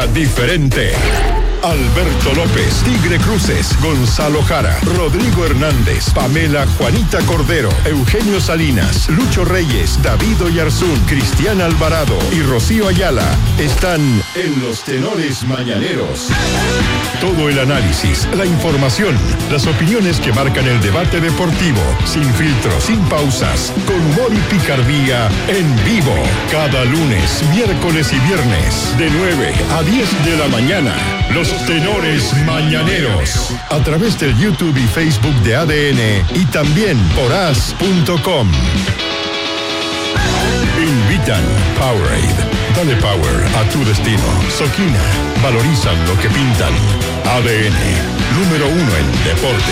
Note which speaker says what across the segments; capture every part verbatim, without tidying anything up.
Speaker 1: manera diferente. Alberto López, Tigre Cruces, Gonzalo Jara, Rodrigo Hernández, Pamela Juanita Cordero, Eugenio Salinas, Lucho Reyes, David Oyarzún, Cristian Alvarado y Rocío Ayala están en Los Tenores Mañaneros. Todo el análisis, la información, las opiniones que marcan el debate deportivo, sin filtro, sin pausas, con humor y picardía, en vivo. Cada lunes, miércoles y viernes, de nueve a diez de la mañana. Los Tenores Mañaneros, a través del YouTube y Facebook de A D N y también por as punto com. Invitan Powerade. Dale power a tu destino. Soquina. Valorizan lo que pintan. A D N, número uno en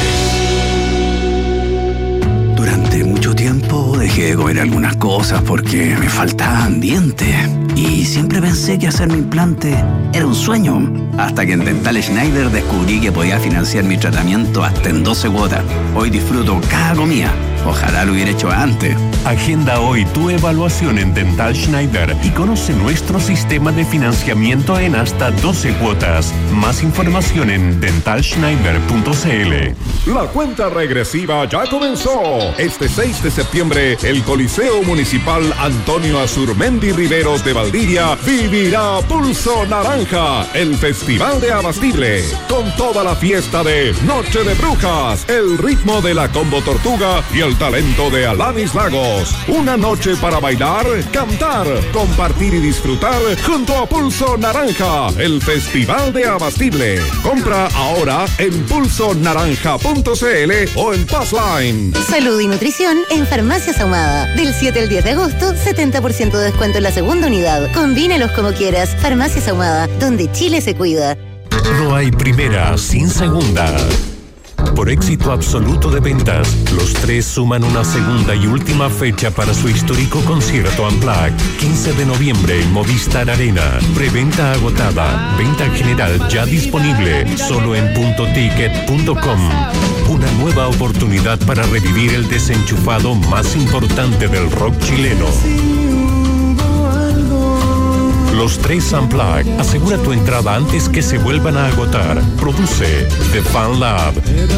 Speaker 1: deportes.
Speaker 2: Durante mucho tiempo dejé de comer algunas cosas porque me faltaban dientes. Y siempre pensé que hacerme implante era un sueño. Hasta que en Dental Schneider descubrí que podía financiar mi tratamiento hasta en doce cuotas. Hoy disfruto cada comida. Ojalá lo hubiera hecho antes.
Speaker 3: Agenda hoy tu evaluación en Dental Schneider y conoce nuestro sistema de financiamiento en hasta doce cuotas. Más información en dental schneider punto c l.
Speaker 4: La cuenta regresiva ya comenzó. Este seis de septiembre, el Coliseo Municipal Antonio Azurmendi Riveros de Valdivia vivirá Pulso Naranja, el Festival de Abastible, con toda la fiesta de Noche de Brujas, el ritmo de la Combo Tortuga y el talento de Alanis Lagos. Una noche para bailar, cantar, compartir y disfrutar junto a Pulso Naranja, el Festival de Abastible. Compra ahora en pulso naranja punto c l o en Passline.
Speaker 5: Salud y nutrición en Farmacias Ahumada. Del siete al diez de agosto, setenta por ciento de descuento en la segunda unidad. Combínalos como quieras. Farmacias Ahumada, donde Chile se cuida.
Speaker 3: No hay primera sin segunda. Por éxito absoluto de ventas, los tres suman una segunda y última fecha para su histórico concierto Unplugged. quince de noviembre en Movistar Arena. Preventa agotada. Venta general ya disponible. Solo en punto ticket punto com. Una nueva oportunidad para revivir el desenchufado más importante del rock chileno. Los tres Unplugged. Asegura tu entrada antes que se vuelvan a agotar. Produce The Fan Lab.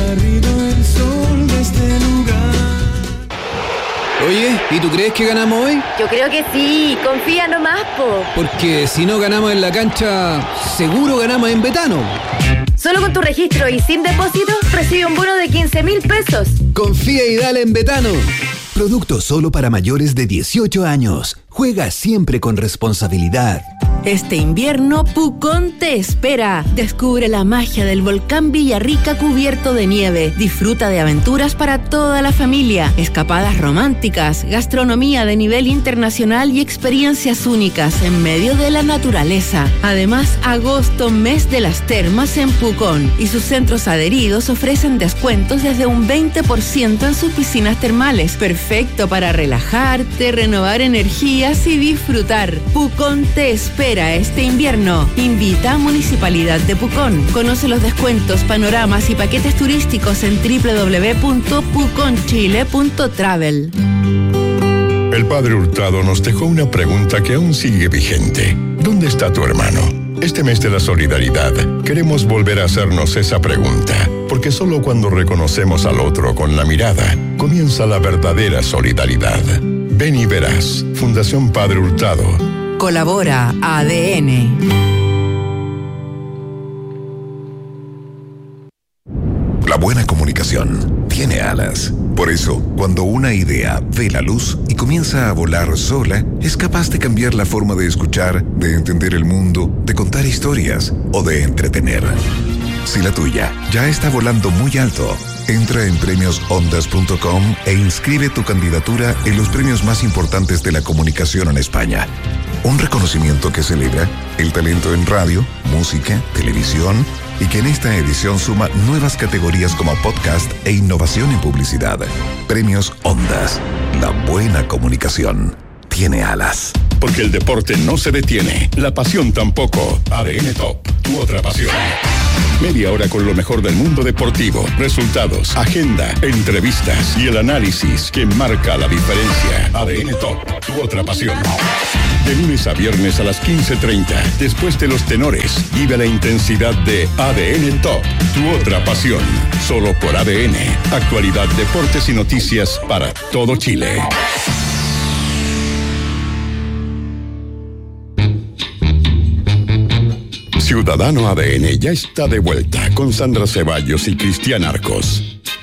Speaker 6: Oye, ¿y tú crees que ganamos hoy?
Speaker 7: Yo creo que sí, confía nomás, po.
Speaker 6: Porque si no ganamos en la cancha, seguro ganamos en Betano.
Speaker 7: Solo con tu registro y sin depósito, recibe un bono de quince mil pesos.
Speaker 6: Confía y dale en Betano.
Speaker 8: Producto solo para mayores de dieciocho años. Juega siempre con responsabilidad.
Speaker 9: Este invierno, Pucón te espera. Descubre la magia del volcán Villarrica cubierto de nieve. Disfruta de aventuras para toda la familia, escapadas románticas, gastronomía de nivel internacional y experiencias únicas en medio de la naturaleza. Además, agosto, mes de las termas en Pucón, y sus centros adheridos ofrecen descuentos desde un veinte por ciento en sus piscinas termales. Perfecto para relajarte, renovar energías y disfrutar. Pucón te espera este invierno. Invita a Municipalidad de Pucón. Conoce los descuentos, panoramas y paquetes turísticos en doble u doble u doble u punto pucón chile punto travel.
Speaker 1: El padre Hurtado nos dejó una pregunta que aún sigue vigente. ¿Dónde está tu hermano? Este mes de la solidaridad, queremos volver a hacernos esa pregunta, porque solo cuando reconocemos al otro con la mirada, comienza la verdadera solidaridad. Ven y verás. Fundación Padre Hurtado.
Speaker 9: Colabora A D N.
Speaker 10: La buena comunicación tiene alas. Por eso, cuando una idea ve la luz y comienza a volar sola, es capaz de cambiar la forma de escuchar, de entender el mundo, de contar historias o de entretener. Si la tuya ya está volando muy alto, entra en premios ondas punto com e inscribe tu candidatura en los premios más importantes de la comunicación en España. Un reconocimiento que celebra el talento en radio, música, televisión y que en esta edición suma nuevas categorías como podcast e innovación en publicidad. Premios Ondas. La buena comunicación tiene alas.
Speaker 1: Porque el deporte no se detiene, la pasión tampoco. A D N Top. tu otra pasión. Media hora con lo mejor del mundo deportivo, resultados, agenda, entrevistas y el análisis que marca la diferencia. A D N Top, tu otra pasión. De lunes a viernes a las quince treinta, después de los tenores, vive la intensidad de A D N Top, tu otra pasión. Solo por A D N, actualidad, deportes y noticias para todo Chile. Ciudadano A D N ya está de vuelta con Sandra Ceballos y Cristian Arcos.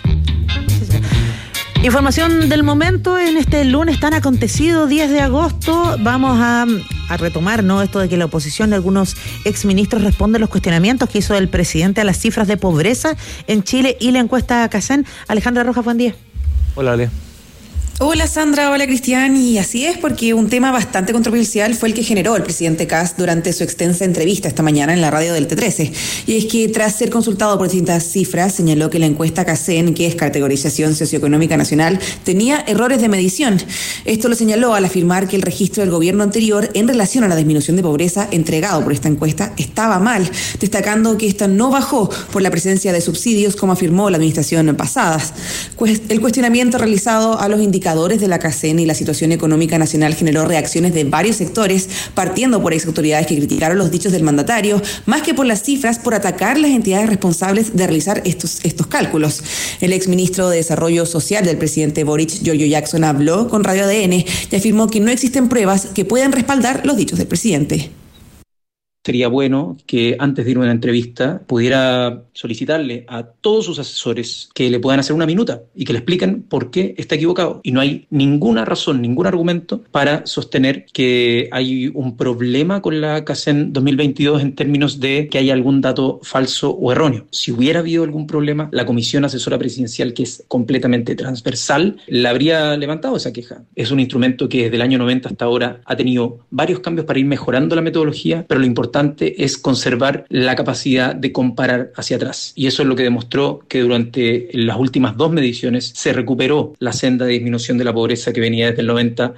Speaker 11: Información del momento en este lunes tan acontecido, diez de agosto. Vamos a, a retomar, ¿no?, esto de que la oposición de algunos exministros responde a los cuestionamientos que hizo el presidente a las cifras de pobreza en Chile y la encuesta Cacen. Alejandra Rojas, buen día.
Speaker 12: Hola, Ale.
Speaker 13: Hola Sandra, hola Cristian, y así es porque un tema bastante controversial fue el que generó el presidente Kast durante su extensa entrevista esta mañana en la radio del T trece, y es que tras ser consultado por distintas cifras señaló que la encuesta Cacen, que es Categorización Socioeconómica Nacional, tenía errores de medición. Esto lo señaló al afirmar que el registro del gobierno anterior en relación a la disminución de pobreza entregado por esta encuesta estaba mal, destacando que esta no bajó por la presencia de subsidios como afirmó la administración pasada. El cuestionamiento realizado a los indicadores de la Cacen y la situación económica nacional generó reacciones de varios sectores, partiendo por exautoridades que criticaron los dichos del mandatario, más que por las cifras, por atacar las entidades responsables de realizar estos, estos cálculos. El exministro de Desarrollo Social del presidente Boric, Giorgio Jackson, habló con Radio A D N y afirmó que no existen pruebas que puedan respaldar los dichos del presidente.
Speaker 12: Sería bueno que antes de ir a una entrevista pudiera solicitarle a todos sus asesores que le puedan hacer una minuta y que le expliquen por qué está equivocado. Y no hay ninguna razón, ningún argumento para sostener que hay un problema con la Cacen dos mil veintidós en términos de que hay algún dato falso o erróneo. Si hubiera habido algún problema, la Comisión Asesora Presidencial, que es completamente transversal, la habría levantado esa queja. Es un instrumento que desde el año noventa hasta ahora ha tenido varios cambios para ir mejorando la metodología, pero lo importante es conservar la capacidad de comparar hacia atrás. Y eso es lo que demostró que durante las últimas dos mediciones se recuperó la senda de disminución de la pobreza que venía desde el noventa.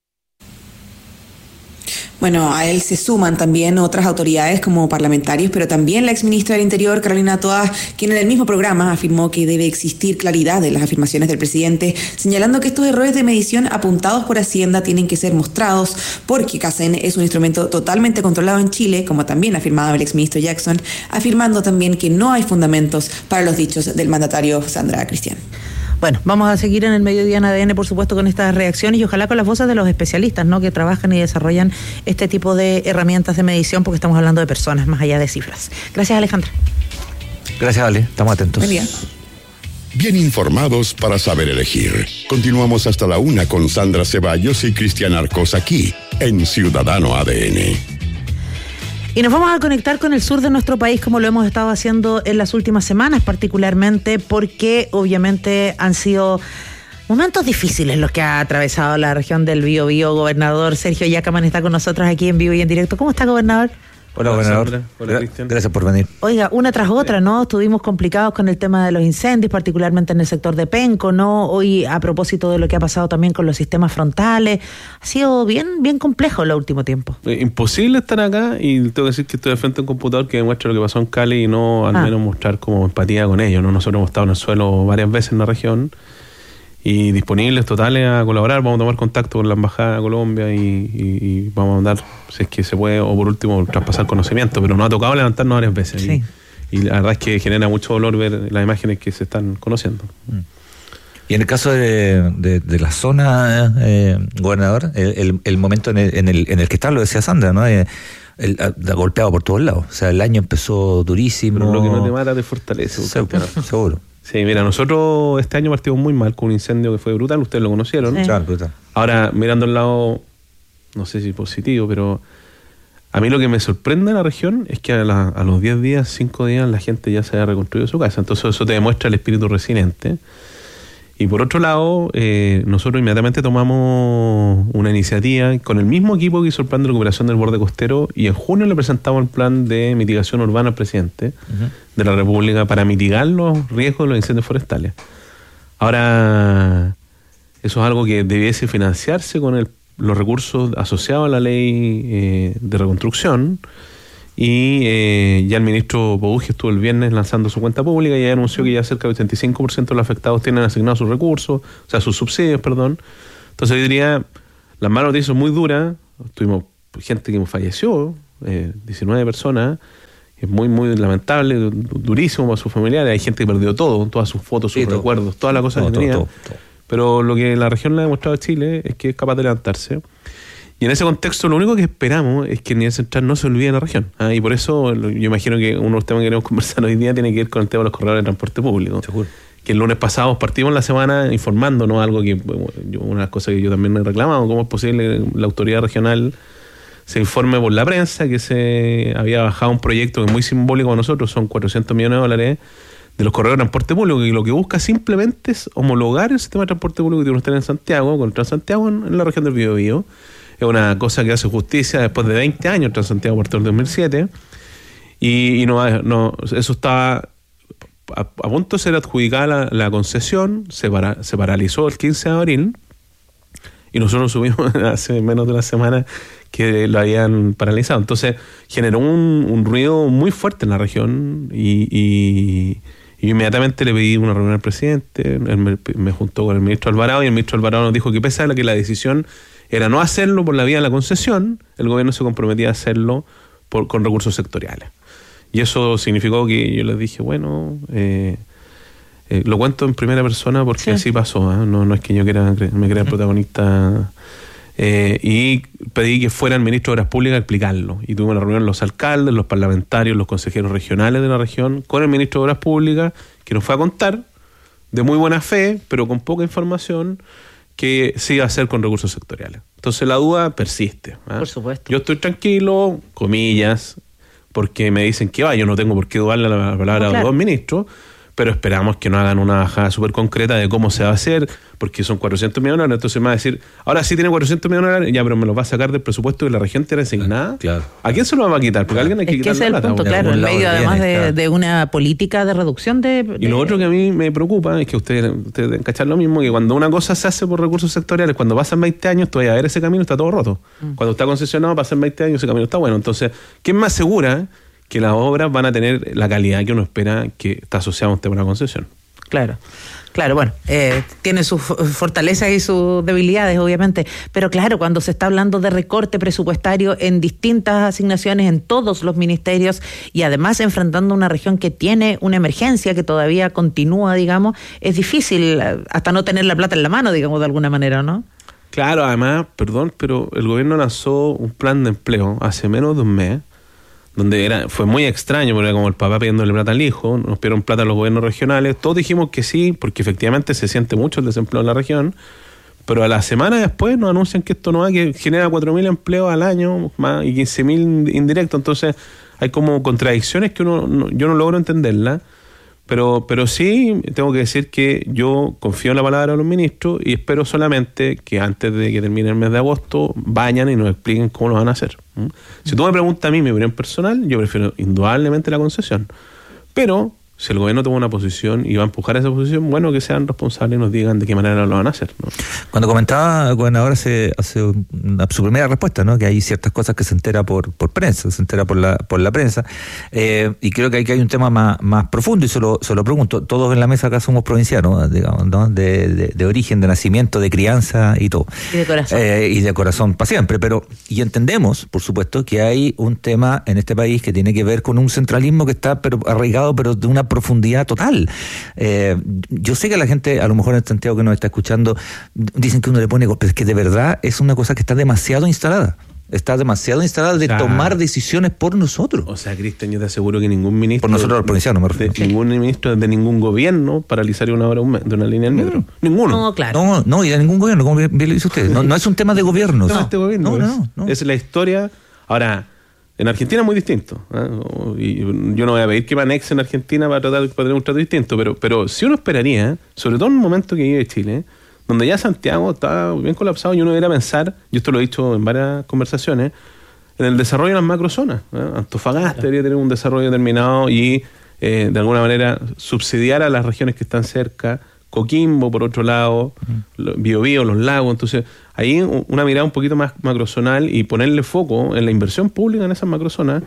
Speaker 13: Bueno, a él se suman también otras autoridades como parlamentarios, pero también la exministra del Interior, Carolina Toa, quien en el mismo programa afirmó que debe existir claridad en las afirmaciones del presidente, señalando que estos errores de medición apuntados por Hacienda tienen que ser mostrados porque Cacen es un instrumento totalmente controlado en Chile, como también afirmaba el exministro Jackson, afirmando también que no hay fundamentos para los dichos del mandatario. Sandra, Cristian.
Speaker 11: Bueno, vamos a seguir en el mediodía en A D N, por supuesto, con estas reacciones y ojalá con las voces de los especialistas, ¿no?, que trabajan y desarrollan este tipo de herramientas de medición, porque estamos hablando de personas más allá de cifras. Gracias, Alejandra.
Speaker 12: Gracias, Ale. Estamos atentos.
Speaker 13: Buen día.
Speaker 1: Bien informados para saber elegir. Continuamos hasta la una con Sandra Ceballos y Cristian Arcos aquí en Ciudadano A D N.
Speaker 11: Y nos vamos a conectar con el sur de nuestro país, como lo hemos estado haciendo en las últimas semanas, particularmente porque obviamente han sido momentos difíciles los que ha atravesado la región del Biobío. Gobernador Sergio Yacaman está con nosotros aquí en vivo y en directo. ¿Cómo está, gobernador?
Speaker 14: Hola, gobernador. Hola, Cristian. Gracias por venir.
Speaker 11: Oiga, una tras otra, ¿no? Estuvimos complicados con el tema de los incendios, particularmente en el sector de Penco, ¿no? Hoy, a propósito de lo que ha pasado también con los sistemas frontales, ha sido bien, bien complejo el último tiempo.
Speaker 14: Imposible estar acá y tengo que decir que estoy de frente a un computador que demuestra lo que pasó en Cali y no al ah. menos mostrar como empatía con ellos, ¿no? Nosotros hemos estado en el suelo varias veces en la región y disponibles totales a colaborar. Vamos a tomar contacto con la Embajada de Colombia y, y, y vamos a mandar, si es que se puede, o por último, traspasar conocimiento, pero nos ha tocado levantarnos varias veces. Sí. Y, y la verdad es que genera mucho dolor ver las imágenes que se están conociendo.
Speaker 15: Y en el caso de, de, de la zona, eh, gobernador, el, el, el momento en el, en, el, en el que está, lo decía Sandra, ¿no? Eh, el, ha golpeado por todos lados. O sea, el año empezó durísimo.
Speaker 14: Pero lo que no te mata te fortalece.
Speaker 15: Seguro. seguro.
Speaker 14: Sí, mira, nosotros este año partimos muy mal con un incendio que fue brutal, ustedes lo conocieron.
Speaker 15: Sí. Claro, brutal.
Speaker 14: Ahora, mirando el lado, no sé si positivo, pero a mí lo que me sorprende en la región es que a, la, a los diez días, cinco días, la gente ya se haya reconstruido su casa. Entonces eso te demuestra el espíritu resiliente. Y por otro lado, eh, nosotros inmediatamente tomamos una iniciativa con el mismo equipo que hizo el plan de recuperación del borde costero y en junio le presentamos el plan de mitigación urbana al presidente uh-huh. de la República para mitigar los riesgos de los incendios forestales. Ahora, eso es algo que debiese financiarse con el, los recursos asociados a la ley eh, de reconstrucción Y eh, ya el ministro Bouje estuvo el viernes lanzando su cuenta pública y ya anunció que ya cerca del ochenta y cinco por ciento de los afectados tienen asignados sus recursos, o sea, sus subsidios, perdón. Entonces yo diría, las malas noticias son muy duras. Tuvimos gente que falleció, eh, diecinueve personas, es muy, muy lamentable, durísimo para sus familiares. Hay gente que perdió todo, todas sus fotos, sus sí, recuerdos, todas las cosas todo, que tenía. Todo, todo, todo. Pero lo que la región le ha demostrado a Chile es que es capaz de levantarse. Y en ese contexto lo único que esperamos es que el nivel central no se olvide de la región. ¿ah? Y por eso yo imagino que uno de los temas que queremos conversar hoy día tiene que ver con el tema de los corredores de transporte público. Seguro. Que el lunes pasado partimos la semana informándonos, algo que una de las cosas que yo también he reclamado, cómo es posible que la autoridad regional se informe por la prensa que se había bajado un proyecto que es muy simbólico para nosotros, son cuatrocientos millones de dólares de los corredores de transporte público, y lo que busca simplemente es homologar el sistema de transporte público que tiene usted en Santiago, con el Transantiago en, en la región del Biobío. Es una cosa que hace justicia después de veinte años, el Transantiago partió en dos mil siete, y, y no, no, eso estaba a, a punto de ser adjudicada la, la concesión, se, para, se paralizó el quince de abril, y nosotros subimos hace menos de una semana que lo habían paralizado. Entonces generó un, un ruido muy fuerte en la región, y, y, y inmediatamente le pedí una reunión al presidente, él me, me juntó con el ministro Alvarado, y el ministro Alvarado nos dijo que pese a que la decisión era no hacerlo por la vía de la concesión, el gobierno se comprometía a hacerlo por, con recursos sectoriales. Y eso significó que yo les dije, bueno, eh, eh, lo cuento en primera persona porque sí. así pasó, ¿eh? no, no es que yo quiera, me crea protagonista. Eh, y pedí que fuera el ministro de Obras Públicas a explicarlo. Y tuvimos una reunión los alcaldes, los parlamentarios, los consejeros regionales de la región, con el ministro de Obras Públicas, que nos fue a contar, de muy buena fe, pero con poca información, que se iba a hacer con recursos sectoriales. Entonces la duda persiste. ¿eh? Por supuesto. Yo estoy tranquilo, comillas, porque me dicen que va, yo no tengo por qué dudarle la palabra no, claro. a los dos ministros, pero esperamos que nos hagan una bajada súper concreta de cómo se va a hacer, porque son cuatrocientos millones de dólares, entonces me va a decir, ahora sí tiene cuatrocientos millones de dólares, ya, pero me los va a sacar del presupuesto que la región tiene asignada. Claro. ¿A quién se lo va a quitar? Porque claro. alguien hay que
Speaker 11: es
Speaker 14: quitarle
Speaker 11: que ese
Speaker 14: la
Speaker 11: es el punto, claro, en medio además de, claro. de una política de reducción de, de...
Speaker 14: Y lo otro que a mí me preocupa es que ustedes, ustedes deben cachar lo mismo, que cuando una cosa se hace por recursos sectoriales, cuando pasan veinte años, tú vas a ver ese camino, está todo roto. Mm. Cuando está concesionado, pasan veinte años, ese camino está bueno. Entonces, ¿quién más asegura que las obras van a tener la calidad que uno espera que está asociado a un tema de una concesión?
Speaker 11: Claro, claro, bueno, eh, tiene sus fortalezas y sus debilidades, obviamente, pero claro, cuando se está hablando de recorte presupuestario en distintas asignaciones en todos los ministerios y además enfrentando una región que tiene una emergencia que todavía continúa, digamos, es difícil hasta no tener la plata en la mano, digamos, de alguna manera, ¿no?
Speaker 14: Claro, además, perdón, pero el gobierno lanzó un plan de empleo hace menos de un mes, donde era fue muy extraño, porque era como el papá pidiéndole plata al hijo, nos pidieron plata a los gobiernos regionales, todos dijimos que sí, porque efectivamente se siente mucho el desempleo en la región, pero a la semana después nos anuncian que esto no va, que genera cuatro mil empleos al año más y quince mil indirectos, entonces hay como contradicciones que uno no, yo no logro entenderlas, pero, pero sí tengo que decir que yo confío en la palabra de los ministros y espero solamente que antes de que termine el mes de agosto vayan y nos expliquen cómo lo van a hacer. ¿Mm? Si tú me preguntas a mí mi opinión personal, yo prefiero indudablemente la concesión, pero si el gobierno toma una posición y va a empujar esa posición, bueno, que sean responsables y nos digan de qué manera lo van a hacer, ¿no?
Speaker 15: Cuando comentaba el gobernador hace, hace una, su primera respuesta, ¿no? Que hay ciertas cosas que se entera por, por prensa, se entera por la por la prensa, eh, y creo que hay, que hay un tema más, más profundo, y se lo, se lo pregunto, todos en la mesa acá somos provincianos, digamos, ¿no? De, de, de origen, de nacimiento, de crianza y todo.
Speaker 11: Y de corazón.
Speaker 15: Eh, y de corazón para siempre, pero, y entendemos, por supuesto, que hay un tema en este país que tiene que ver con un centralismo que está pero arraigado, pero de una profundidad total. Eh, yo sé que la gente, a lo mejor en Santiago que nos está escuchando, dicen que uno le pone golpes, pero es que de verdad es una cosa que está demasiado instalada. Está demasiado instalada de claro. tomar decisiones por nosotros.
Speaker 14: O sea, Cristian, yo te aseguro que ningún ministro...
Speaker 15: Por nosotros los provincianos, me refiero.
Speaker 14: De, ningún ministro de ningún gobierno paralizaría una hora de una línea del metro. No. Ninguno.
Speaker 11: No, claro.
Speaker 15: No, no, y de ningún gobierno, como bien lo dice usted. No, no es un tema de gobiernos.
Speaker 14: No, este gobierno
Speaker 15: no,
Speaker 14: es,
Speaker 15: no, no.
Speaker 14: es la historia... Ahora... En Argentina es muy distinto, ¿eh? Y yo no voy a pedir que me anexen en Argentina para tratar para tener un trato distinto, pero pero si uno esperaría, sobre todo en un momento que vive Chile, donde ya Santiago está bien colapsado, y uno debería pensar, yo esto lo he dicho en varias conversaciones, en el desarrollo de las macrozonas. ¿eh? Antofagasta claro. debería tener un desarrollo determinado y eh, de alguna manera subsidiar a las regiones que están cerca, Coquimbo por otro lado, uh-huh. Biobío, los lagos, entonces ahí una mirada un poquito más macrozonal y ponerle foco en la inversión pública en esas macrozonas,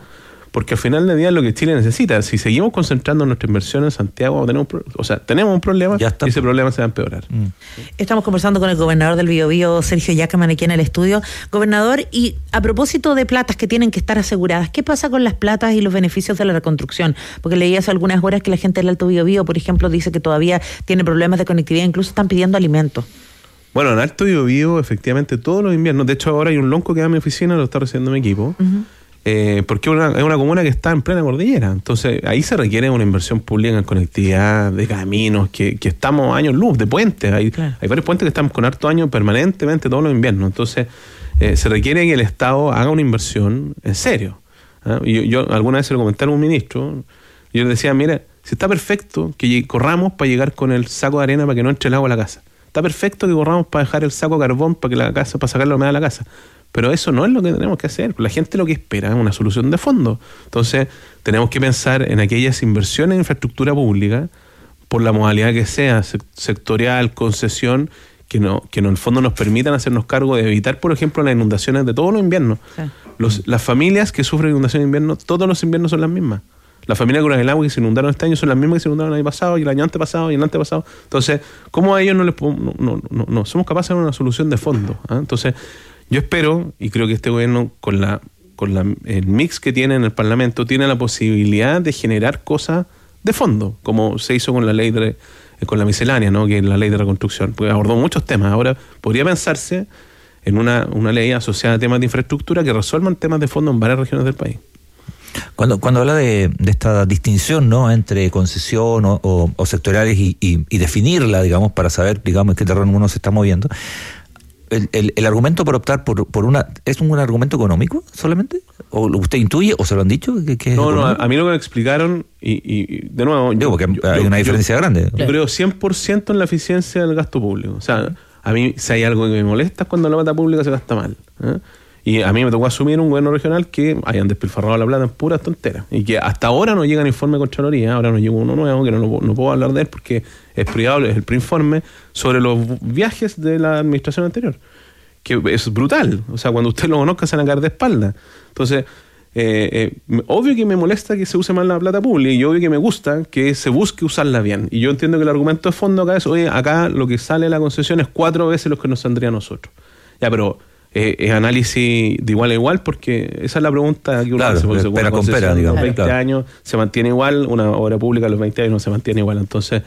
Speaker 14: porque al final del día es lo que Chile necesita. Si seguimos concentrando nuestra inversión en Santiago, tenemos, o sea, tenemos un problema y ese problema se va a empeorar. Mm.
Speaker 11: Estamos conversando con el gobernador del Biobío, Sergio Yacamán, aquí en el estudio. Gobernador, y a propósito de platas que tienen que estar aseguradas, ¿qué pasa con las platas y los beneficios de la reconstrucción? Porque leí hace algunas horas que la gente del Alto Biobío, por ejemplo, dice que todavía tiene problemas de conectividad, incluso están pidiendo alimentos.
Speaker 14: Bueno, en Alto Biobío, efectivamente, todos los inviernos, de hecho ahora hay un lonco que va a mi oficina, lo está recibiendo mi equipo, uh-huh. eh, porque es una, es una comuna que está en plena cordillera, entonces ahí se requiere una inversión pública en conectividad, de caminos, que, que estamos años luz, de puentes, hay, claro. hay varios puentes que estamos con harto años permanentemente todos los inviernos, entonces eh, se requiere que el Estado haga una inversión en serio. ¿eh? Y yo, yo alguna vez se lo comenté a un ministro, yo le decía, mira, si está perfecto que corramos para llegar con el saco de arena para que no entre el agua a la casa. Está perfecto que corramos para dejar el saco de carbón para que la casa, para sacar la humedad de la casa. Pero eso no es lo que tenemos que hacer. La gente lo que espera es una solución de fondo. Entonces, tenemos que pensar en aquellas inversiones en infraestructura pública, por la modalidad que sea, sectorial, concesión, que no, que en el fondo nos permitan hacernos cargo de evitar, por ejemplo, las inundaciones de todos los inviernos. Sí. Los, las familias que sufren inundaciones de invierno, todos los inviernos son las mismas. Las familias de Agua que se inundaron este año son las mismas que se inundaron el año pasado y el año antepasado y el antepasado. Entonces, ¿cómo a ellos no les no, no, no, no somos capaces de dar una solución de fondo? ¿eh? Entonces, yo espero, y creo que este gobierno, con la con la, el mix que tiene en el Parlamento, tiene la posibilidad de generar cosas de fondo, como se hizo con la ley de, con la miscelánea, ¿no? Que es la ley de reconstrucción, porque abordó muchos temas. Ahora podría pensarse en una, una ley asociada a temas de infraestructura que resuelvan temas de fondo en varias regiones del país.
Speaker 15: Cuando cuando habla de, de esta distinción, ¿no?, entre concesión o, o, o sectoriales y, y, y definirla, digamos, para saber, digamos, en qué terreno uno se está moviendo, el, el, el argumento por optar por, por una, ¿es un argumento económico solamente? ¿O usted intuye o se lo han dicho? Que, que
Speaker 14: no, no, a mí lo que me explicaron, y, y de nuevo...
Speaker 15: Digo, porque yo, hay una yo, diferencia
Speaker 14: yo,
Speaker 15: grande.
Speaker 14: Yo creo cien por ciento en la eficiencia del gasto público. O sea, a mí si hay algo que me molesta es cuando la plata pública se gasta mal, ¿eh? Y a mí me tocó asumir un gobierno regional que hayan despilfarrado la plata en puras tonteras. Y que hasta ahora no llega el informe de Contraloría, ahora nos llegó uno nuevo, que no, no puedo hablar de él porque es privado, es el preinforme sobre los viajes de la administración anterior. Que es brutal. O sea, cuando usted lo conozca se van a caer de espalda. Entonces, eh, eh, obvio que me molesta que se use mal la plata pública y obvio que me gusta que se busque usarla bien. Y yo entiendo que el argumento de fondo acá es, oye, acá lo que sale de la concesión es cuatro veces lo que nos saldría a nosotros. Ya, pero... Eh, es análisis de igual a igual, porque esa es la pregunta que uno
Speaker 15: claro,
Speaker 14: hace. Porque
Speaker 15: espera con pera, digamos.
Speaker 14: A los veinte
Speaker 15: claro.
Speaker 14: años se mantiene igual, una obra pública a los veinte años no se mantiene igual. Entonces,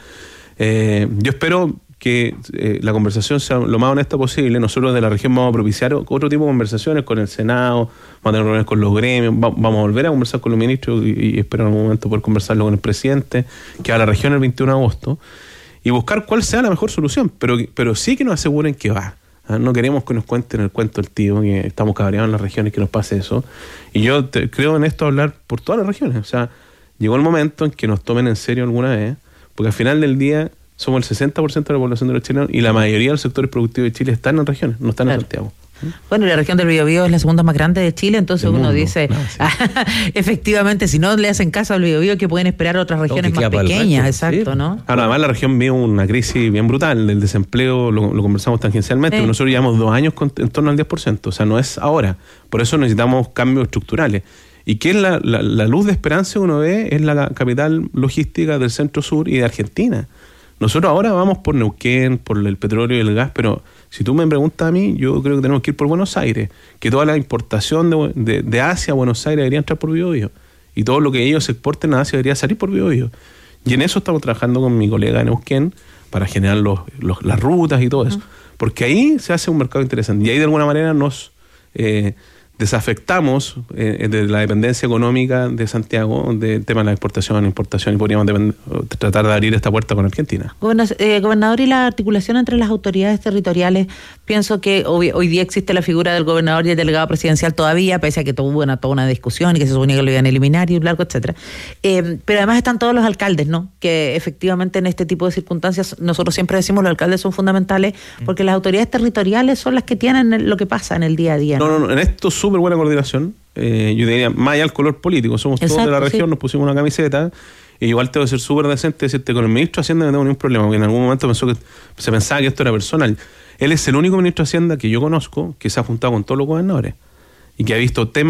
Speaker 14: eh, yo espero que eh, la conversación sea lo más honesta posible. Nosotros de la región vamos a propiciar otro tipo de conversaciones con el Senado, vamos a tener reuniones con los gremios, va, vamos a volver a conversar con los ministros y, y espero en algún momento poder conversarlo con el presidente, que va a la región el veintiuno de agosto, y buscar cuál sea la mejor solución, pero, pero sí que nos aseguren que va. No queremos que nos cuenten el cuento del tío, que estamos cabreados en las regiones, que nos pase eso. Y yo te, creo en esto hablar por todas las regiones. O sea, llegó el momento en que nos tomen en serio alguna vez, porque al final del día somos el sesenta por ciento de la población de los chilenos y la mayoría de los sectores productivos de Chile están en regiones, no están claro. en Santiago.
Speaker 11: Bueno, la región del Biobío es la segunda más grande de Chile, entonces uno dice, no, sí. efectivamente, si no le hacen caso al Biobío, que pueden esperar otras regiones más pequeñas, exacto, sí. ¿no?
Speaker 14: Ahora, además la región vive una crisis bien brutal del desempleo, lo, lo conversamos tangencialmente, sí. nosotros llevamos dos años con, en torno al diez por ciento, o sea, no es ahora, por eso necesitamos cambios estructurales. ¿Y qué es la, la, la luz de esperanza que uno ve? Es la capital logística del centro sur y de Argentina. Nosotros ahora vamos por Neuquén, por el petróleo y el gas, pero si tú me preguntas a mí, yo creo que tenemos que ir por Buenos Aires, que toda la importación de, de, de Asia a Buenos Aires debería entrar por Biobío, y todo lo que ellos exporten a Asia debería salir por Biobío. Y en eso estamos trabajando con mi colega de Neuquén para generar los, los, las rutas y todo eso, uh-huh. porque ahí se hace un mercado interesante, y ahí de alguna manera nos... Eh, desafectamos eh, de la dependencia económica de Santiago del tema de la exportación, importación, y podríamos depend- tratar de abrir esta puerta con Argentina.
Speaker 11: Goberna- eh, gobernador, y la articulación entre las autoridades territoriales, pienso que hoy, hoy día existe la figura del gobernador y el delegado presidencial todavía, pese a que tuvo una, toda una discusión y que se suponía que lo iban a eliminar y un largo, etcétera. Eh, pero además están todos los alcaldes, ¿no? Que efectivamente en este tipo de circunstancias, nosotros siempre decimos los alcaldes son fundamentales, porque las autoridades territoriales son las que tienen lo que pasa en el día a día.
Speaker 14: No, no, no, en esto súper buena coordinación, eh, yo diría, más allá del color político, somos Exacto, todos de la región, sí. nos pusimos una camiseta, y igual tengo que ser súper decente, decirte, con el ministro de Hacienda no tengo ningún problema, porque en algún momento pensó que se pensaba que esto era personal. Él es el único ministro de Hacienda que yo conozco que se ha juntado con todos los gobernadores, y que ha visto tema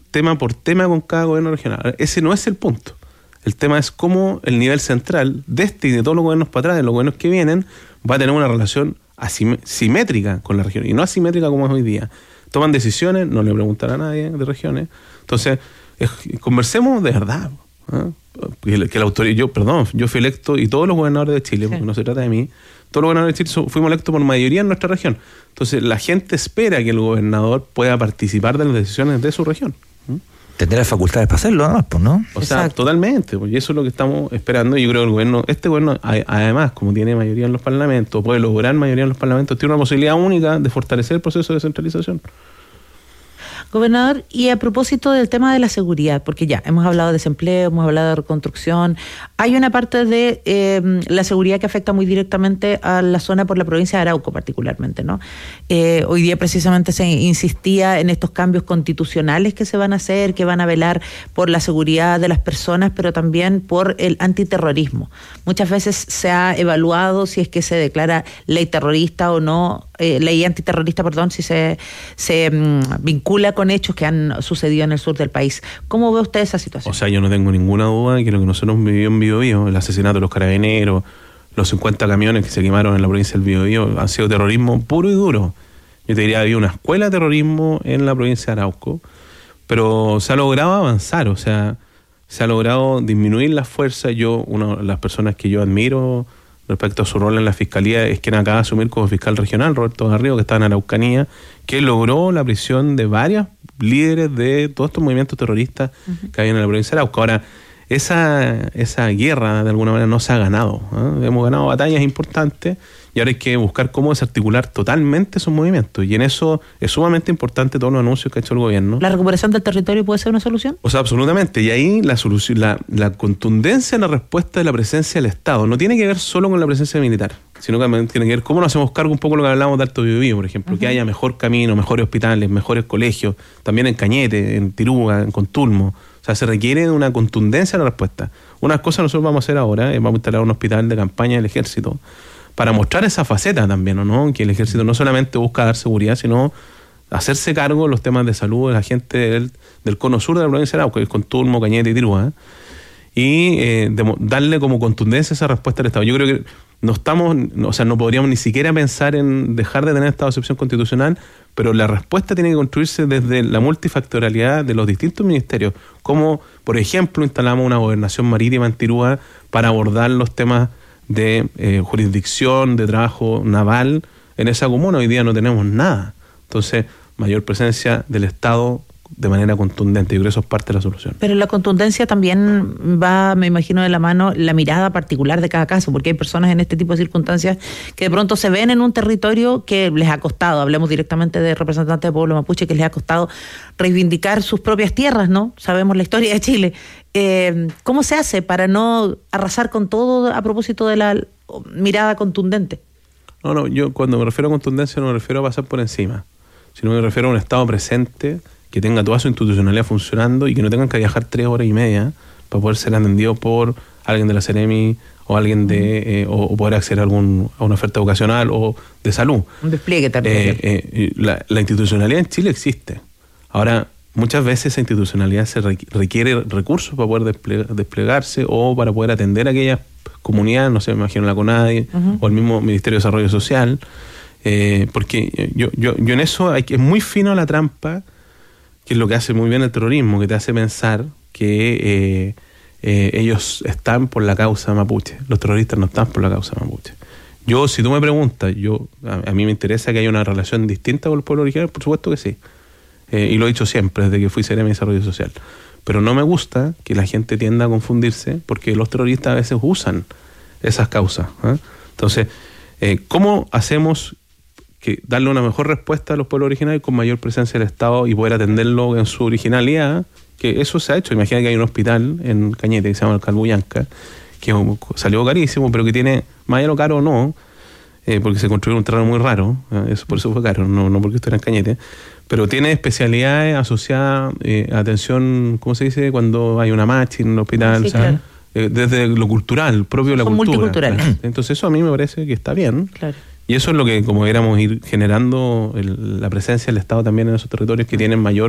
Speaker 14: tema por tema con cada gobierno regional. Ese no es el punto. El tema es cómo el nivel central de este y de todos los gobiernos para atrás, de los gobiernos que vienen, va a tener una relación asim- simétrica con la región y no asimétrica como es hoy día. Toman decisiones, no le preguntan a nadie de regiones. Entonces, es, conversemos de verdad. ¿eh? Que, que la autoridad, yo, perdón, yo fui electo y todos los gobernadores de Chile, sí. porque no se trata de mí, todos los gobernadores de Chile so, fuimos electos por mayoría en nuestra región. Entonces, la gente espera que el gobernador pueda participar de las decisiones de su región. ¿eh?
Speaker 15: Tendrá facultades para hacerlo, además, pues, ¿no?
Speaker 14: O sea, Exacto. totalmente, pues, y eso es lo que estamos esperando. Yo creo que el gobierno, este gobierno, además, como tiene mayoría en los parlamentos, puede lograr mayoría en los parlamentos, tiene una posibilidad única de fortalecer el proceso de descentralización.
Speaker 11: Gobernador, y a propósito del tema de la seguridad, porque ya hemos hablado de desempleo, hemos hablado de reconstrucción, hay una parte de eh, la seguridad que afecta muy directamente a la zona por la provincia de Arauco particularmente, ¿no? Eh, hoy día precisamente se insistía en estos cambios constitucionales que se van a hacer, que van a velar por la seguridad de las personas, pero también por el antiterrorismo. Muchas veces se ha evaluado si es que se declara ley terrorista o no, eh, ley antiterrorista, perdón, si se, se um, vincula con hechos que han sucedido en el sur del país. ¿Cómo ve usted esa situación?
Speaker 14: O sea, yo no tengo ninguna duda de que lo que nosotros vivimos en Biobío, el asesinato de los carabineros, los cincuenta camiones que se quemaron en la provincia del Biobío, han sido terrorismo puro y duro. Yo te diría, había una escuela de terrorismo en la provincia de Arauco, pero se ha logrado avanzar, o sea, se ha logrado disminuir las fuerzas. Yo, una de las personas que yo admiro respecto a su rol en la Fiscalía es quien acaba de asumir como fiscal regional, Roberto Garrido, que está en Araucanía, que logró la prisión de varios líderes de todos estos movimientos terroristas uh-huh. que hay en la provincia de Arauco. Ahora, esa, esa guerra de alguna manera no se ha ganado. ¿eh? Hemos ganado batallas importantes y ahora hay que buscar cómo desarticular totalmente esos movimientos. Y en eso es sumamente importante todos los anuncios que ha hecho el gobierno.
Speaker 11: ¿La recuperación del territorio puede ser una solución?
Speaker 14: O sea, absolutamente. Y ahí la solución, la, la contundencia en la respuesta de la presencia del Estado no tiene que ver solo con la presencia militar, sino que tiene que ver cómo nos hacemos cargo un poco de lo que hablamos de Alto Biobío, por ejemplo, uh-huh. que haya mejor camino, mejores hospitales, mejores colegios, también en Cañete, en Tirúa, en Contulmo. O sea, se requiere de una contundencia en la respuesta. Unas cosas nosotros vamos a hacer ahora, es vamos a instalar un hospital de campaña del Ejército para mostrar esa faceta también, ¿o no? Que el Ejército no solamente busca dar seguridad, sino hacerse cargo de los temas de salud de la gente del, del cono sur de la provincia de Arauco, que es Contulmo, Cañete y Tirúa, ¿eh? y eh, de, darle como contundencia esa respuesta al Estado. Yo creo que no estamos, o sea, no podríamos ni siquiera pensar en dejar de tener estado de excepción constitucional, pero la respuesta tiene que construirse desde la multifactorialidad de los distintos ministerios, como por ejemplo instalamos una gobernación marítima en Tirúa para abordar los temas de eh, jurisdicción, de trabajo naval en esa comuna. Hoy día no tenemos nada. Entonces, mayor presencia del Estado de manera contundente. Yo creo que eso es parte de la solución.
Speaker 11: Pero la contundencia también va, me imagino, de la mano la mirada particular de cada caso, porque hay personas en este tipo de circunstancias que de pronto se ven en un territorio que les ha costado, hablemos directamente de representantes del pueblo mapuche, que les ha costado reivindicar sus propias tierras, ¿no? Sabemos la historia de Chile. Eh, ¿Cómo se hace para no arrasar con todo a propósito de la mirada contundente?
Speaker 14: No, no, yo cuando me refiero a contundencia no me refiero a pasar por encima, sino me refiero a un Estado presente que tenga toda su institucionalidad funcionando y que no tengan que viajar tres horas y media para poder ser atendido por alguien de la Seremi o alguien de eh, o, o poder acceder a, algún, a una oferta vocacional o de salud.
Speaker 11: Un despliegue también.
Speaker 14: Eh, eh, la, la institucionalidad en Chile existe. Ahora, muchas veces esa institucionalidad se requiere recursos para poder desplegarse o para poder atender a aquellas comunidades, no sé, me imagino la CONADI uh-huh. o el mismo Ministerio de Desarrollo Social, eh, porque yo, yo, yo en eso hay que, es muy fino la trampa, que es lo que hace muy bien el terrorismo, que te hace pensar que eh, eh, ellos están por la causa mapuche. Los terroristas no están por la causa mapuche. Yo, si tú me preguntas, yo a, a mí me interesa que haya una relación distinta con el pueblo original, por supuesto que sí. Eh, y lo he dicho siempre, desde que fui Seremi de Desarrollo Social. Pero no me gusta que la gente tienda a confundirse, porque los terroristas a veces usan esas causas. ¿eh? Entonces, eh, ¿cómo hacemos que darle una mejor respuesta a los pueblos originarios con mayor presencia del Estado y poder atenderlo en su originalidad? Que eso se ha hecho. Imagina que hay un hospital en Cañete que se llama el Calbuyanca, que salió carísimo, pero que tiene, más allá lo caro o no, eh, porque se construyó un terreno muy raro, eh, eso, por eso fue caro, no, no porque esto era en Cañete, pero tiene especialidades asociadas eh, a atención, ¿cómo se dice? Cuando hay una marcha en el hospital, sí, o sea, claro. eh, desde lo cultural, propio de la
Speaker 11: Son
Speaker 14: cultura.
Speaker 11: multiculturales.
Speaker 14: Entonces eso a mí me parece que está bien.
Speaker 11: Claro.
Speaker 14: Y eso es lo que, como deberíamos ir generando el, la presencia del Estado también en esos territorios que tienen mayor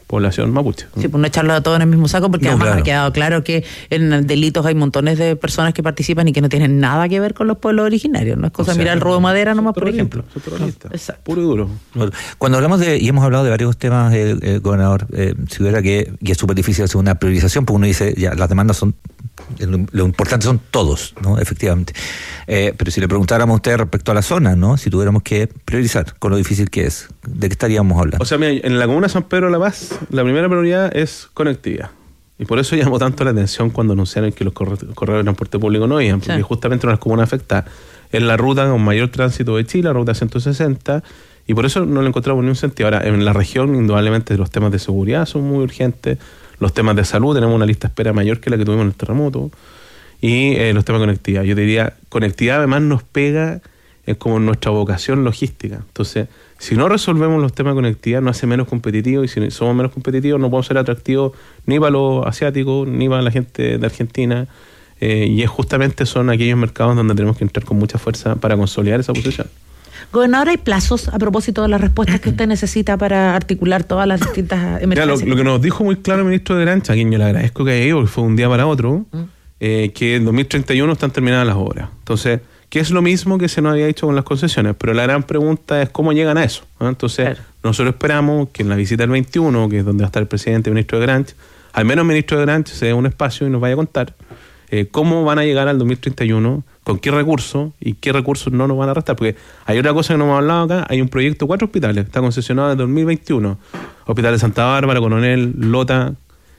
Speaker 14: población mapuche.
Speaker 11: Sí, pues no echarlo a todos en el mismo saco, porque
Speaker 14: No,
Speaker 11: además
Speaker 14: claro.
Speaker 11: ha quedado claro que en delitos hay montones de personas que participan y que no tienen nada que ver con los pueblos originarios. No es cosa
Speaker 15: O sea,
Speaker 11: mirar el robo de madera nomás, por ejemplo.
Speaker 14: Exacto. Puro y duro.
Speaker 15: Cuando hablamos de, y hemos hablado de varios temas, eh, eh, gobernador, eh, si hubiera que, y es súper difícil hacer una priorización, porque uno dice, ya, las demandas son, lo, lo importante son todos, ¿no? Efectivamente. Eh, pero si le preguntáramos a usted respecto a la zona, ¿no? Si tuviéramos que priorizar con lo difícil que es, ¿de qué estaríamos hablando?
Speaker 14: O sea, mira, en la comuna de San Pedro de la Paz, la primera prioridad es conectividad. Y por eso llamó tanto la atención cuando anunciaron que los corre- corredores de transporte público no iban, porque
Speaker 11: Sí.
Speaker 14: justamente una de las comunas afectadas es la ruta con mayor tránsito de Chile, la ruta ciento sesenta, y por eso no le encontramos ni un sentido. Ahora, en la región, indudablemente, los temas de seguridad son muy urgentes, los temas de salud, tenemos una lista de espera mayor que la que tuvimos en el terremoto, y eh, los temas de conectividad. Yo te diría, conectividad además nos pega en como nuestra vocación logística. Entonces, si no resolvemos los temas de conectividad, nos hace menos competitivos, y si somos menos competitivos, no podemos ser atractivos ni para los asiáticos, ni para la gente de Argentina, eh, y es justamente son aquellos mercados donde tenemos que entrar con mucha fuerza para consolidar esa posición.
Speaker 11: Gobernador, ¿hay plazos a propósito de las respuestas que usted necesita para articular todas las distintas
Speaker 14: Ya, lo,
Speaker 11: emergencias?
Speaker 14: lo que nos dijo muy claro el ministro de Grancha, a quien yo le agradezco que haya ido, porque fue un día para otro,
Speaker 11: Mm.
Speaker 14: eh, que en dos mil treinta y uno están terminadas las obras. Entonces, que es lo mismo que se nos había dicho con las concesiones, pero la gran pregunta es cómo llegan a eso, ¿no? Entonces, nosotros esperamos que en la visita del veintiuno, que es donde va a estar el presidente y el ministro de Grancha, al menos el ministro de Grancha se dé un espacio y nos vaya a contar eh, cómo van a llegar al dos mil treinta y uno, con qué recursos y qué recursos no nos van a restar, porque hay otra cosa que no hemos hablado acá, hay un proyecto de cuatro hospitales, está concesionado desde dos mil veintiuno, Hospital de Santa Bárbara, Coronel, Lota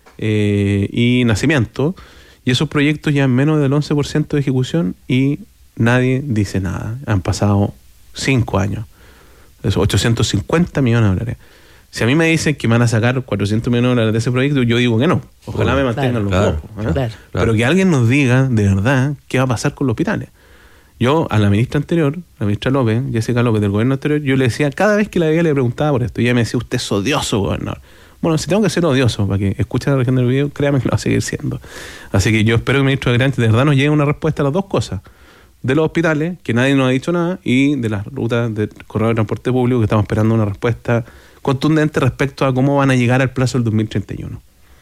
Speaker 14: eh, y Nacimiento, y esos proyectos ya en menos del once por ciento de ejecución y nadie dice nada. Han pasado cinco años, esos ochocientos cincuenta millones de dólares. Si a mí me dicen que me van a sacar cuatrocientos millones de dólares de ese proyecto, yo digo que no. Ojalá me mantengan
Speaker 15: claro,
Speaker 14: los
Speaker 15: claro,
Speaker 14: ojos. ¿eh?
Speaker 15: claro, claro.
Speaker 14: Pero que alguien nos diga de verdad qué va a pasar con los hospitales. Yo a la ministra anterior, la ministra López, Jessica López del gobierno anterior, yo le decía, cada vez que la veía le preguntaba por esto, y ella me decía, usted es odioso, gobernador. Bueno, si tengo que ser odioso para que escuchen la región del video, créame que lo va a seguir siendo. Así que yo espero que el ministro de Grancha de verdad nos llegue una respuesta a las dos cosas. De los hospitales, que nadie nos ha dicho nada, y de las rutas de corredor de transporte público, que estamos esperando una respuesta contundente respecto a cómo van a llegar al plazo del dos mil treinta y uno.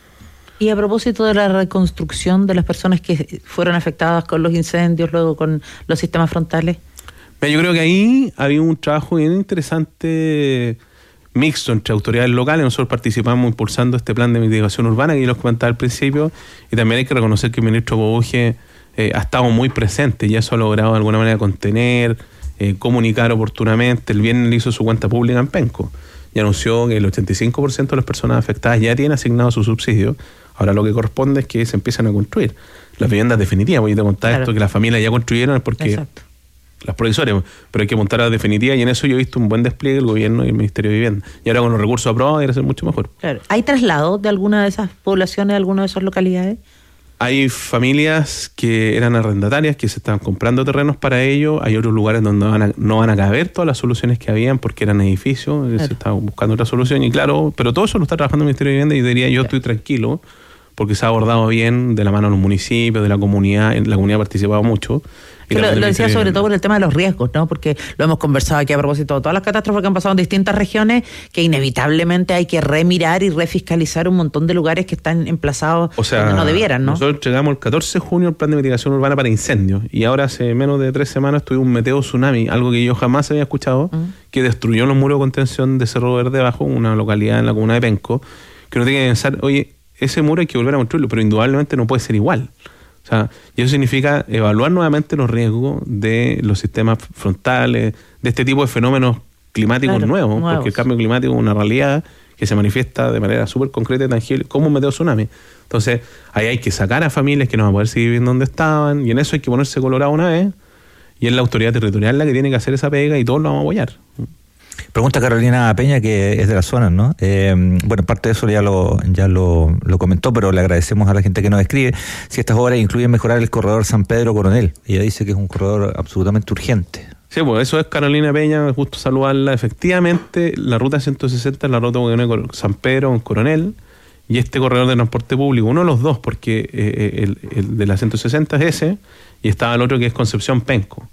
Speaker 11: Y a propósito de la reconstrucción de las personas que fueron afectadas con los incendios, luego con los sistemas frontales.
Speaker 14: Mira, yo creo que ahí había un trabajo bien interesante mixto entre autoridades locales. Nosotros participamos impulsando este plan de mitigación urbana que yo les comentaba al principio, y también hay que reconocer que el ministro Bobuje eh, ha estado muy presente y eso ha logrado de alguna manera contener, eh, comunicar oportunamente. El viernes hizo su cuenta pública en Penco y anunció que el ochenta y cinco por ciento de las personas afectadas ya tienen asignado su subsidio. Ahora lo que corresponde es que se empiezan a construir las viviendas definitivas. Porque yo te contaba
Speaker 11: Claro.
Speaker 14: esto, que las familias ya construyeron es porque
Speaker 11: Exacto.
Speaker 14: las provisorias, pero hay que montar las definitivas, y en eso yo he visto un buen despliegue del gobierno y el Ministerio de Vivienda. Y ahora con los recursos aprobados debe ser mucho mejor.
Speaker 11: Claro. ¿Hay traslado de alguna de esas poblaciones, de alguna de esas localidades?
Speaker 14: Hay familias que eran arrendatarias, que se estaban comprando terrenos para ello. Hay otros lugares donde van a- no van a caber todas las soluciones que habían porque eran edificios,
Speaker 11: Claro.
Speaker 14: se estaba buscando otra solución. Y claro, pero todo eso lo está trabajando el Ministerio de Vivienda, y diría yo estoy tranquilo porque se ha abordado bien de la mano de los municipios, de la comunidad. La comunidad ha participado mucho. Y
Speaker 11: Que lo,
Speaker 14: también el
Speaker 11: lo decía
Speaker 14: Ministerio de
Speaker 11: sobre
Speaker 14: Vivienda.
Speaker 11: todo por el tema de los riesgos, ¿no? Porque lo hemos conversado aquí a propósito de todas las catástrofes que han pasado en distintas regiones, que inevitablemente hay que remirar y refiscalizar un montón de lugares que están emplazados
Speaker 14: O sea,
Speaker 11: donde no debieran, ¿no?
Speaker 14: Nosotros entregamos el catorce de junio el plan de mitigación urbana para incendios, y ahora hace menos de tres semanas tuvimos un meteo tsunami, algo que yo jamás había escuchado, que destruyó los muros de contención de Cerro Verde Bajo, una localidad en la comuna de Penco, que uno tiene que pensar, oye, ese muro hay que volver a construirlo, pero indudablemente no puede ser igual. O sea, y eso significa evaluar nuevamente los riesgos de los sistemas frontales, de este tipo de fenómenos climáticos
Speaker 11: Claro,
Speaker 14: nuevos,
Speaker 11: nuevos.
Speaker 14: porque el cambio climático es una realidad que se manifiesta de manera súper concreta y tangible, como un meteo tsunami. Entonces, ahí hay que sacar a familias que no van a poder seguir viviendo donde estaban, y en eso hay que ponerse colorado una vez, y es la autoridad territorial la que tiene que hacer esa pega, y todos lo vamos a apoyar.
Speaker 15: Pregunta Carolina Peña, que es de la zona, ¿no? Eh, bueno, parte de eso ya lo ya lo, lo comentó, pero le agradecemos a la gente que nos escribe. Si estas obras incluyen mejorar el corredor San Pedro-Coronel. Ella dice que es un corredor absolutamente urgente.
Speaker 14: Sí, pues eso es Carolina Peña, justo saludarla. Efectivamente, la ruta ciento sesenta es la ruta que une con San Pedro con Coronel, y este corredor de transporte público, uno de los dos, porque eh, el, el de la ciento sesenta es ese, y estaba el otro que es Concepción Penco.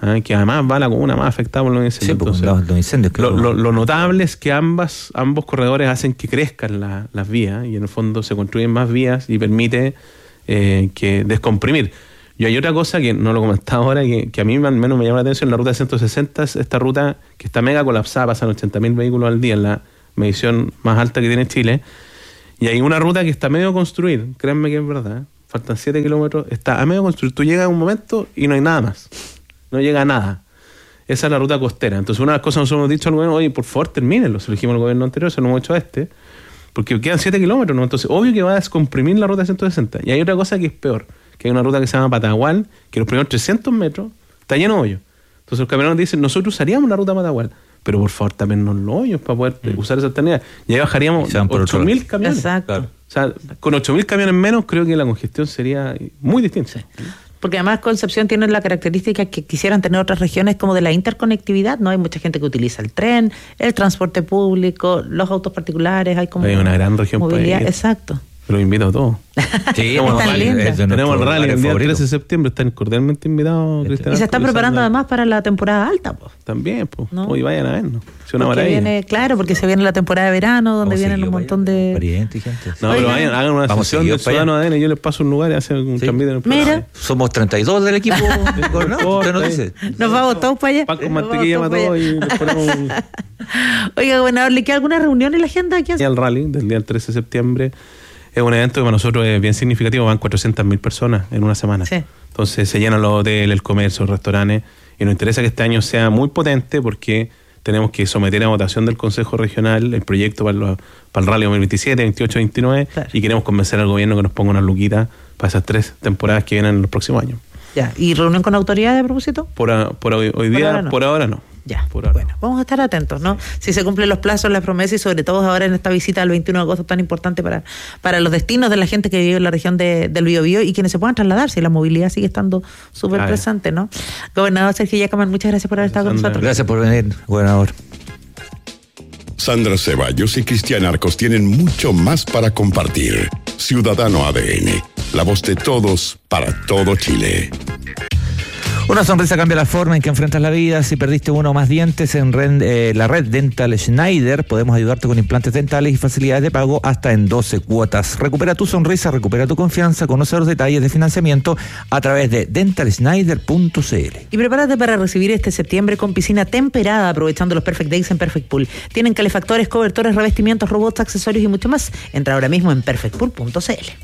Speaker 14: ¿eh? Que además va la comuna más afectada por los incendios.
Speaker 15: Sí,
Speaker 14: Entonces,
Speaker 15: los, los incendios claro.
Speaker 14: lo, lo, lo notable es que ambas, ambos corredores hacen que crezcan la, las vías y en el fondo se construyen más vías y permite eh, que descomprimir. Y hay otra cosa que no lo comentaba ahora, que, que a mí al menos me llama la atención, la ruta ciento sesenta es esta ruta que está mega colapsada, pasan ochenta mil vehículos al día, en la medición más alta que tiene Chile, y hay una ruta que está medio construir, créanme que es verdad, ¿eh? Faltan siete kilómetros, está a medio construir, tú llegas a un momento y no hay nada más, no llega a nada. Esa es la ruta costera. Entonces una de las cosas que nosotros hemos dicho al gobierno, oye, por favor termínenlo, se lo dijimos al gobierno anterior, se lo hemos hecho a este, porque quedan siete kilómetros, ¿no? Entonces obvio que va a descomprimir la ruta ciento sesenta, y hay otra cosa que es peor, que hay una ruta que se llama Patagual, que los primeros trescientos metros está lleno de hoyos. Entonces los camioneros dicen, nosotros usaríamos la ruta Patagual, pero por favor también los hoyos para poder mm. usar esa alternativa. Y ahí bajaríamos ocho mil camiones.
Speaker 11: Exacto.
Speaker 14: Claro. O sea, con ocho mil camiones menos creo que la congestión sería muy distinta.
Speaker 11: Sí. Porque además Concepción tiene la característica que quisieran tener otras regiones como de la interconectividad, ¿no? Hay mucha gente que utiliza el tren, el transporte público, los autos particulares, hay como
Speaker 14: hay una gran región
Speaker 11: movilidad.
Speaker 14: Para
Speaker 11: Exacto.
Speaker 14: Pero invito a todos.
Speaker 15: Sí,
Speaker 14: tenemos
Speaker 11: están lindas.
Speaker 14: Tenemos el rally el día trece de septiembre, están cordialmente invitados.
Speaker 11: Cristian y se están preparando además para la temporada alta, pues.
Speaker 14: También, pues. ¿No? Hoy vayan a vernos. Es una
Speaker 11: porque
Speaker 14: maravilla.
Speaker 11: Viene, claro, porque se viene la temporada de verano, donde vienen un montón de...
Speaker 15: Pariente y gente.
Speaker 14: No, Oigan, pero vayan, hagan una
Speaker 15: Vamos
Speaker 14: sesión del Ciudadano A D N, yo les paso un lugar y hacen un
Speaker 11: sí.
Speaker 14: cambio de
Speaker 11: Mira.
Speaker 15: Somos treinta y dos del equipo. ¿No? ¿Usted nos dice?
Speaker 11: Nos vamos todos para allá.
Speaker 14: Pan con mantequilla para todos y les ponemos...
Speaker 11: Oiga, gobernador, ¿le queda alguna reunión en la agenda?
Speaker 14: Y el rally del día trece de septiembre es un evento que para nosotros es bien significativo, van cuatrocientas mil personas en una semana. Sí. Entonces se llenan los hoteles, el comercio, los restaurantes, y nos interesa que este año sea muy potente porque tenemos que someter a votación del Consejo Regional el proyecto para, los, para el rally dos mil veintisiete, veintiocho, veintinueve, claro. Y queremos convencer al gobierno que nos ponga una luquita para esas tres temporadas que vienen en los próximos años.
Speaker 11: Ya. ¿Y reunión con autoridades a propósito?
Speaker 14: Por, a, por hoy, hoy
Speaker 11: por
Speaker 14: día,
Speaker 11: ahora no.
Speaker 14: por ahora no.
Speaker 11: Ya, bueno, vamos a estar atentos, ¿no? Si se cumplen los plazos, las promesas y sobre todo ahora en esta visita del veintiuno de agosto tan importante para, para los destinos de la gente que vive en la región de, del Biobío y quienes se puedan trasladar, si la movilidad sigue estando súper claro. presente, ¿no? Gobernador Sergio Yacaman, muchas gracias por haber estado con nosotros.
Speaker 15: Gracias por venir, gobernador.
Speaker 1: Sandra Ceballos y Cristian Arcos tienen mucho más para compartir. Ciudadano A D N, la voz de todos para todo Chile.
Speaker 15: Una sonrisa cambia la forma en que enfrentas la vida. Si perdiste uno o más dientes, en red, eh, la red Dental Schneider podemos ayudarte con implantes dentales y facilidades de pago hasta en doce cuotas. Recupera tu sonrisa, recupera tu confianza, conoce los detalles de financiamiento a través de dental schneider punto c l.
Speaker 11: Y prepárate para recibir este septiembre con piscina temperada, aprovechando los Perfect Days en Perfect Pool. Tienen calefactores, cobertores, revestimientos, robots, accesorios y mucho más. Entra ahora mismo en perfect pool punto c l.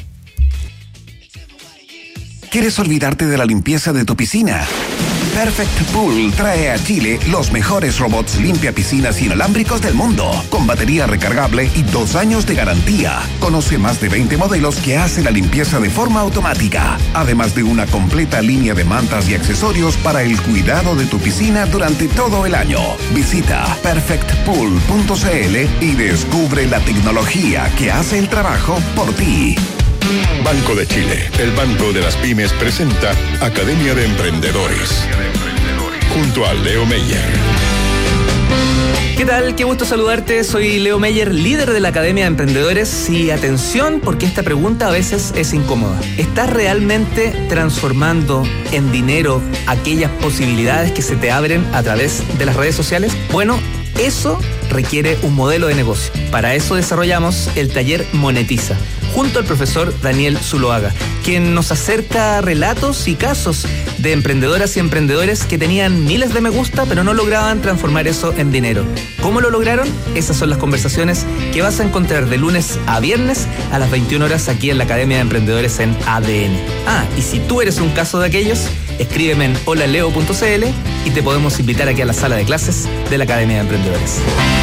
Speaker 16: ¿Quieres olvidarte de la limpieza de tu piscina? Perfect Pool trae a Chile los mejores robots limpia piscinas inalámbricos del mundo, con batería recargable y dos años de garantía. Conoce más de veinte modelos que hacen la limpieza de forma automática, además de una completa línea de mantas y accesorios para el cuidado de tu piscina durante todo el año. Visita perfect pool punto c l y descubre la tecnología que hace el trabajo por ti.
Speaker 1: Banco de Chile, el banco de las pymes, presenta Academia de Emprendedores, junto a Leo Meyer.
Speaker 17: ¿Qué tal? Qué gusto saludarte. Soy Leo Meyer, líder de la Academia de Emprendedores. Y atención, porque esta pregunta a veces es incómoda. ¿Estás realmente transformando en dinero aquellas posibilidades que se te abren a través de las redes sociales? Bueno, eso requiere un modelo de negocio. Para eso desarrollamos el taller Monetiza, junto al profesor Daniel Zuloaga, quien nos acerca relatos y casos de emprendedoras y emprendedores que tenían miles de me gusta, pero no lograban transformar eso en dinero. ¿Cómo lo lograron? Esas son las conversaciones que vas a encontrar de lunes a viernes a las veintiuna horas aquí en la Academia de Emprendedores en A D N. Ah, y si tú eres un caso de aquellos, escríbeme en hola leo punto c l y te podemos invitar aquí a la sala de clases de la Academia de Emprendedores.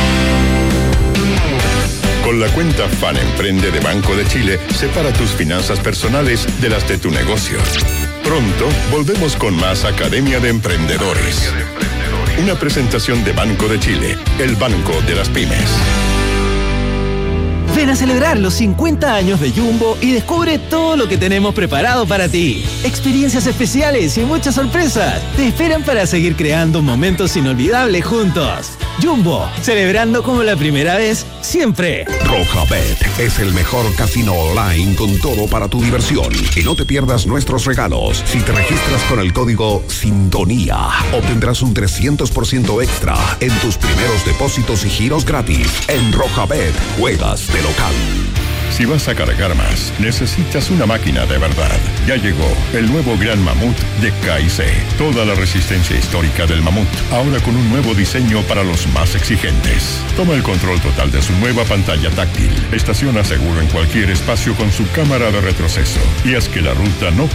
Speaker 1: Con la cuenta Fan Emprende de Banco de Chile, separa tus finanzas personales de las de tu negocio. Pronto volvemos con más Academia de Emprendedores. Una presentación de Banco de Chile, el banco de las pymes.
Speaker 18: Ven a celebrar los cincuenta años de Jumbo y descubre todo lo que tenemos preparado para ti. Experiencias especiales y muchas sorpresas te esperan para seguir creando momentos inolvidables juntos. Jumbo, celebrando como la primera vez, siempre.
Speaker 16: Rojabet es el mejor casino online con todo para tu diversión. Y no te pierdas nuestros regalos. Si te registras con el código Sintonía, obtendrás un trescientos por ciento extra en tus primeros depósitos y giros gratis. En Rojabet, juegas de local.
Speaker 1: Si vas a cargar más, necesitas una máquina de verdad. Ya llegó el nuevo Gran Mamut de K y C. Toda la resistencia histórica del Mamut, ahora con un nuevo diseño para los más exigentes. Toma el control total de su nueva pantalla táctil. Estaciona seguro en cualquier espacio con su cámara de retroceso. Y haz que la ruta no